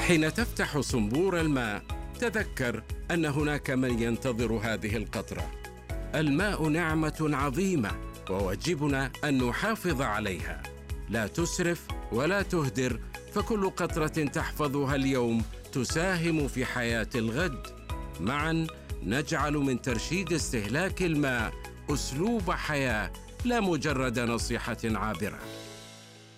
حين تفتح صنبور الماء تذكر أن هناك من ينتظر هذه القطرة. الماء نعمة عظيمة وواجبنا أن نحافظ عليها، لا تسرف ولا تهدر، فكل قطرة تحفظها اليوم تساهم في حياة الغد. معا نجعل من ترشيد استهلاك الماء أسلوب حياة لا مجرد نصيحة عابرة.